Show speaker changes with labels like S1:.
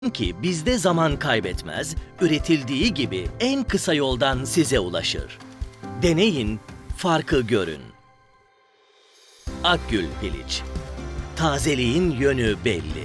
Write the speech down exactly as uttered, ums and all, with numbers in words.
S1: ki bizde zaman kaybetmez, üretildiği gibi en kısa yoldan size ulaşır. Deneyin, farkı görün. Akgül Piliç. Tazeliğin yönü belli.